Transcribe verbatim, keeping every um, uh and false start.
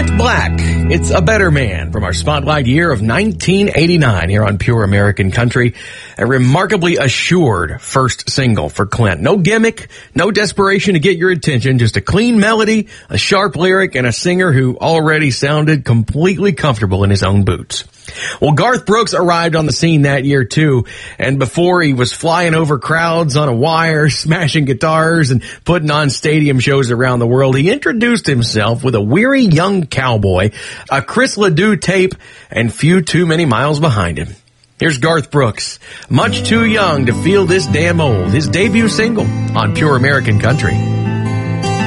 Clint Black, It's a Better Man, from our spotlight year of nineteen eighty-nine here on Pure American Country. A remarkably assured first single for Clint. No gimmick, no desperation to get your attention, just a clean melody, a sharp lyric, and a singer who already sounded completely comfortable in his own boots. Well, Garth Brooks arrived on the scene that year too, and before he was flying over crowds on a wire, smashing guitars, and putting on stadium shows around the world, he introduced himself with a weary young cowboy, a Chris Ledoux tape, and few too many miles behind him. Here's Garth Brooks, Much Too Young to Feel This Damn Old, his debut single on Pure American Country.